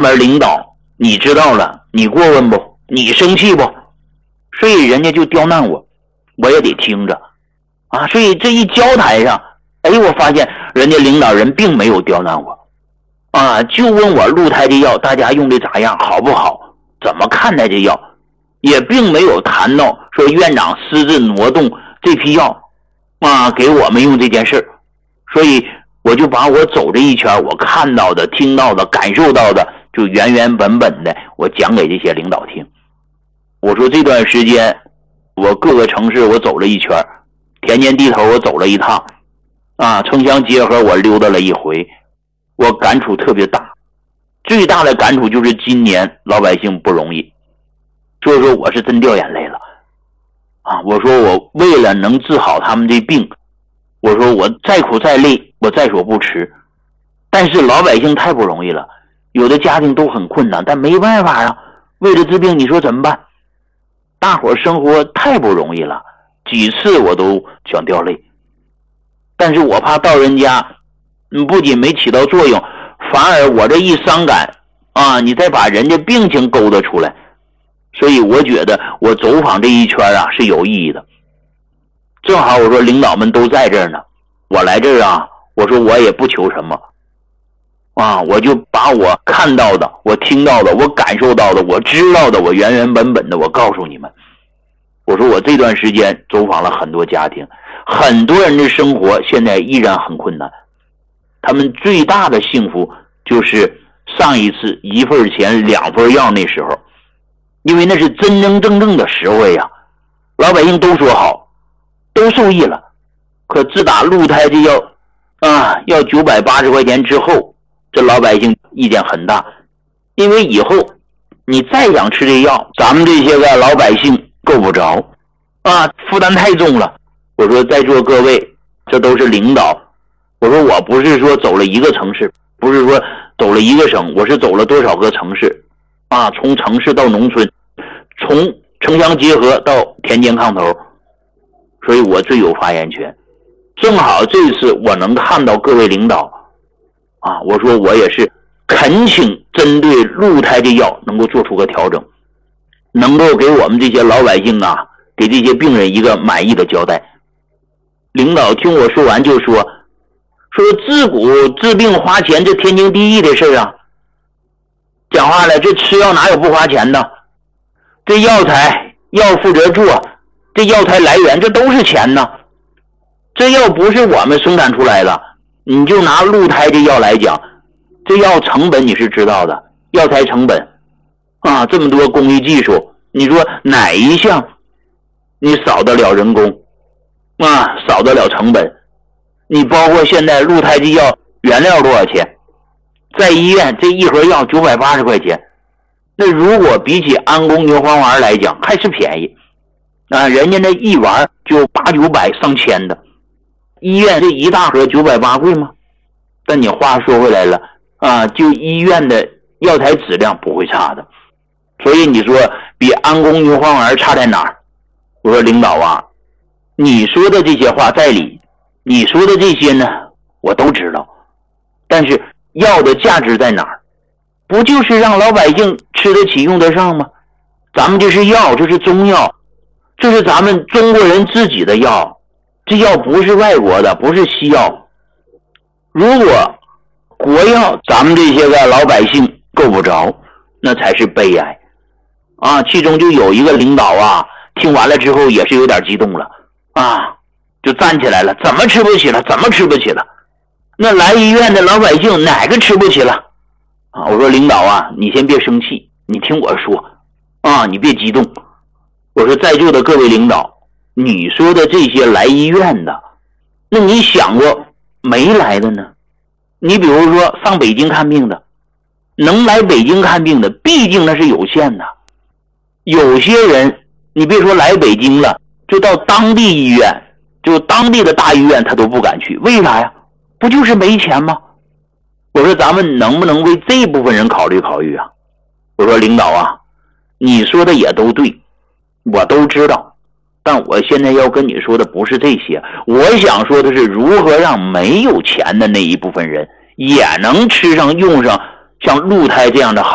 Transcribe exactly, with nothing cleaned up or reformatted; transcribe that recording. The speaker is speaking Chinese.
门领导你知道了，你过问不？你生气不？所以人家就刁难我，我也得听着啊。所以这一交谈上，哎，我发现人家领导人并没有刁难我啊，就问我鹿胎这药大家用的咋样，好不好，怎么看待这药，也并没有谈到说院长私自挪动这批药啊给我们用这件事。所以我就把我走这一圈我看到的听到的感受到的就原原本本的我讲给这些领导听。我说这段时间我各个城市我走了一圈，田间地头我走了一趟啊，城乡结合我溜达了一回，我感触特别大。最大的感触就是今年老百姓不容易，所以说我是真掉眼泪了啊！我说我为了能治好他们这病，我说我再苦再累我在所不辞，但是老百姓太不容易了，有的家庭都很困难，但没办法啊，为了治病你说怎么办？大伙生活太不容易了，几次我都想掉泪，但是我怕到人家不仅没起到作用，反而我这一伤感啊，你再把人家病情勾搭出来。所以我觉得我走访这一圈啊是有意义的。正好我说领导们都在这儿呢，我来这儿啊，我说我也不求什么啊，我就把我看到的我听到的我感受到的我知道的我原原本本的我告诉你们。我说我这段时间走访了很多家庭，很多人的生活现在依然很困难，他们最大的幸福就是上一次一份钱两份药那时候，因为那是真真正正的实惠呀，老百姓都说好，都受益了。可自打鹿胎这药啊要九百八十块钱之后，这老百姓意见很大，因为以后你再想吃这药，咱们这些个老百姓够不着啊，负担太重了。我说在座各位，这都是领导，我说我不是说走了一个城市，不是说走了一个省，我是走了多少个城市啊，从城市到农村，从城乡结合到田间炕头，所以我最有发言权。正好这次我能看到各位领导啊，我说我也是恳请针对鹿胎这药能够做出个调整，能够给我们这些老百姓啊，给这些病人一个满意的交代。领导听我说完就说说自古治病花钱，这天经地义的事啊。讲话了，这吃药哪有不花钱的？这药材药负责做，这药材来源这都是钱呢。这药不是我们生产出来的，你就拿鹿胎这药来讲，这药成本你是知道的，药材成本啊，这么多工艺技术，你说哪一项你少得了人工啊，少得了成本？你包括现在鹿胎这药原料多少钱？在医院这一盒药九百八十块钱，那如果比起安宫牛黄丸来讲还是便宜啊，人家那一丸就八九百上千的，医院这一大盒九百八贵吗？但你话说回来了啊，就医院的药材质量不会差的，所以你说比安宫牛黄丸差在哪儿？我说领导啊，你说的这些话在理，你说的这些呢我都知道，但是药的价值在哪儿？不就是让老百姓吃得起用得上吗？咱们这是药，这是中药，这是咱们中国人自己的药，这药不是外国的，不是西药。如果国药咱们这些个老百姓够不着，那才是悲哀啊！其中就有一个领导啊，听完了之后也是有点激动了啊，就站起来了，怎么吃不起了？怎么吃不起了？那来医院的老百姓哪个吃不起了？啊，我说领导啊，你先别生气，你听我说啊，你别激动。我说在座的各位领导，你说的这些来医院的，那你想过没来的呢？你比如说上北京看病的，能来北京看病的毕竟那是有限的，有些人你别说来北京了，就到当地医院，就当地的大医院他都不敢去，为啥呀？不就是没钱吗？我说咱们能不能为这部分人考虑考虑啊？我说领导啊，你说的也都对，我都知道，但我现在要跟你说的不是这些，我想说的是如何让没有钱的那一部分人也能吃上用上像鹿胎这样的好